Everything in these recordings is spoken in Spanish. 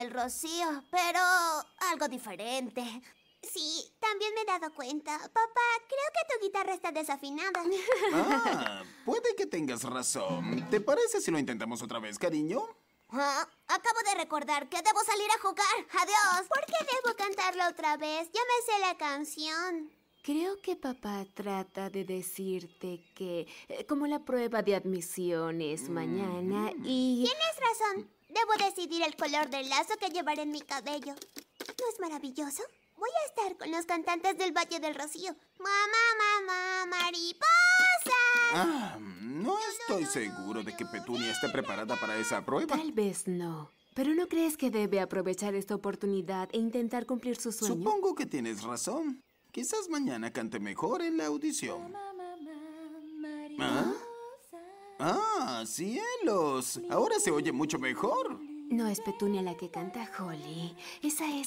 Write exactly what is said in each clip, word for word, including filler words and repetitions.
El Rocío, pero algo diferente. Sí, también me he dado cuenta. Papá, creo que tu guitarra está desafinada. Ah, puede que tengas razón. ¿Te parece si lo intentamos otra vez, cariño? Ah, acabo de recordar que debo salir a jugar. Adiós. ¿Por qué debo cantarla otra vez? Ya me sé la canción. Creo que papá trata de decirte que, eh, como la prueba de admisión es mañana y... Tienes razón. Debo decidir el color del lazo que llevaré en mi cabello. ¿No es maravilloso? Voy a estar con los cantantes del Valle del Rocío. Mamá, mamá, mariposa. Ah, no estoy seguro de que Petunia esté preparada para esa prueba. Tal vez no. ¿Pero no crees que debe aprovechar esta oportunidad e intentar cumplir su sueño? Supongo que tienes razón. Quizás mañana cante mejor en la audición. ¿Ah? ¡Ah, cielos! Ahora se oye mucho mejor. No es Petunia la que canta, Holly. Esa es...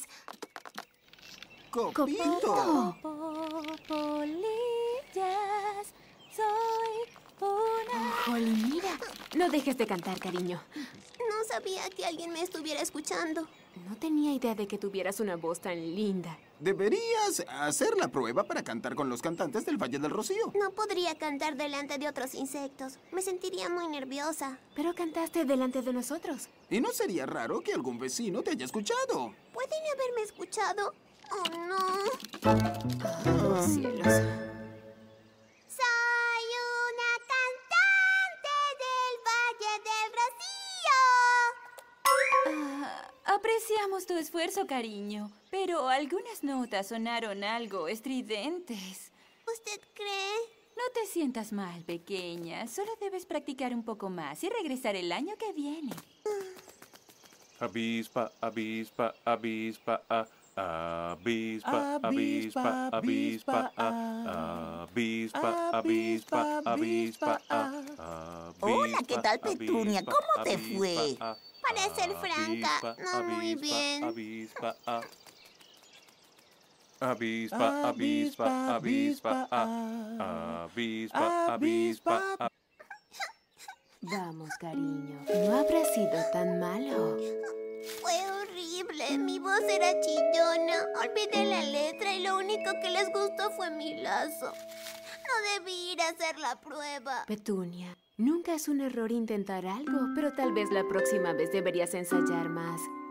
¡Copito! Polillas, soy una... Oh, Holly, mira. No dejes de cantar, cariño. No sabía que alguien me estuviera escuchando. No tenía idea de que tuvieras una voz tan linda. Deberías hacer la prueba para cantar con los cantantes del Valle del Rocío. No podría cantar delante de otros insectos. Me sentiría muy nerviosa. Pero cantaste delante de nosotros. Y no sería raro que algún vecino te haya escuchado. ¿Pueden haberme escuchado? Oh, no. Oh, cielos. Soy una cantante del Valle del Rocío. Ah, apreciamos tu esfuerzo, cariño, pero algunas notas sonaron algo estridentes. ¿Usted cree? No te sientas mal, pequeña. Solo debes practicar un poco más y regresar el año que viene. Avispa, avispa, avispa, ah. Avispa, avispa, avispa, ah. Avispa, avispa, avispa, ah. Hola, ¿qué tal, Petunia? ¿Cómo te fue? Para ser franca, no muy bien. Avispa, ah. Avispa, avispa, avispa, ah. Avispa, avispa, ah. Vamos, cariño. No habrá sido tan malo. Fue horrible. Mi voz era chillona. Olvidé la letra y lo único que les gustó fue mi lazo. No debí ir a hacer la prueba. Petunia, nunca es un error intentar algo, pero tal vez la próxima vez deberías ensayar más.